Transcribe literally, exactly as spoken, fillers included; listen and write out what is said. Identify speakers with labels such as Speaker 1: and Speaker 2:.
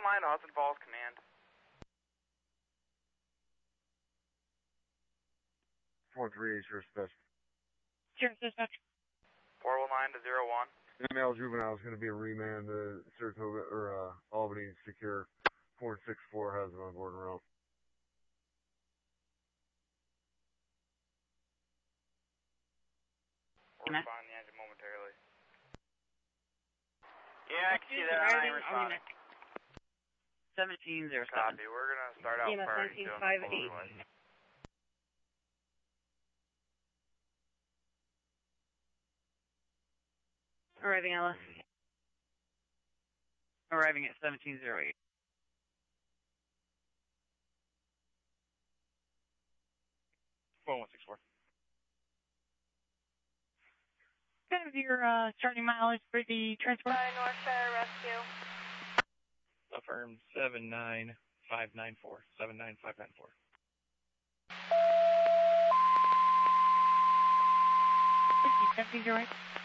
Speaker 1: line to Hudson Falls Command.
Speaker 2: four three eight, sure, special.
Speaker 3: Sure, dispatch.
Speaker 1: four one nine to zero one.
Speaker 2: Male juvenile is going to be a remand to Saratoga, or uh, Albany, secure four six four, has it on board and around.
Speaker 1: We're responding the engine momentarily. Yeah, I can see that. I am responding.
Speaker 3: seventeen zero seven.
Speaker 1: Copy. We're going to start out priority two on the full runway.
Speaker 3: Arriving Alice. Arriving at seventeen zero eight.
Speaker 1: four one six four.
Speaker 3: Kind of your uh, starting mileage for the transport.
Speaker 4: North Shore Rescue.
Speaker 5: Affirm seven nine five nine four. seven nine five nine four.
Speaker 3: seventeen zero eight.